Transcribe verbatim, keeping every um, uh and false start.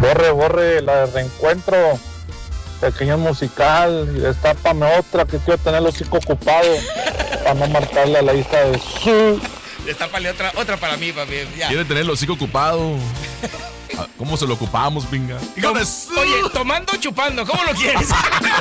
Borre, borre, la de Reencuentro, Pequeño Musical, y destápame otra que quiero tener el hocico ocupado para no marcarle a la hija de su... Destápale otra, otra para mí, papi. Ya. Quiere tener el hocico ocupado. ¿Cómo se lo ocupamos, pinga? Oye, tomando o chupando, ¿cómo lo quieres?